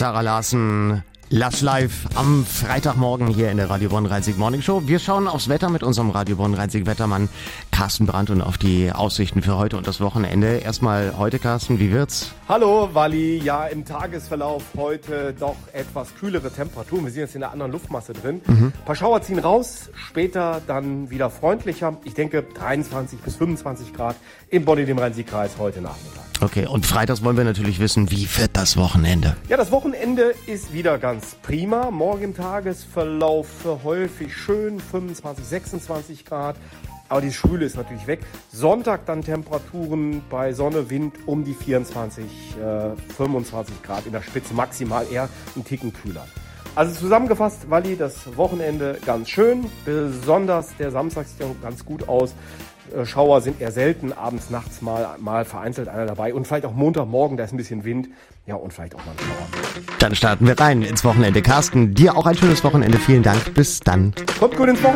Sarah Larsen, Lush Live am Freitagmorgen hier in der Radio Bonn-Rhein-Sieg Morning Show. Wir schauen aufs Wetter mit unserem Radio Bonn-Rhein-Sieg Wettermann Carsten Brandt und auf die Aussichten für heute und das Wochenende. Erstmal heute, Carsten, wie wird's? Hallo Walli, ja, im Tagesverlauf heute doch etwas kühlere Temperaturen. Wir sind jetzt in einer anderen Luftmasse drin. Ein paar Schauer ziehen raus, später dann wieder freundlicher. Ich denke 23 bis 25 Grad im Bonn, dem Rhein-Sieg-Kreis heute Nachmittag. Okay, und freitags wollen wir natürlich wissen, wie wird das Wochenende? Ja, das Wochenende ist wieder ganz prima. Morgen im Tagesverlauf häufig schön, 25, 26 Grad. Aber die Schwüle ist natürlich weg. Sonntag dann Temperaturen bei Sonne, Wind um die 24, 25 Grad in der Spitze, maximal eher ein Ticken kühler. Also zusammengefasst, Walli, das Wochenende ganz schön. Besonders der Samstag sieht ja ganz gut aus. Schauer sind eher selten, abends, nachts mal vereinzelt einer dabei. Und vielleicht auch Montagmorgen, da ist ein bisschen Wind. Ja, und vielleicht auch mal ein Schauer. Dann starten wir rein ins Wochenende. Carsten, dir auch ein schönes Wochenende. Vielen Dank. Bis dann. Kommt gut ins Wochenende.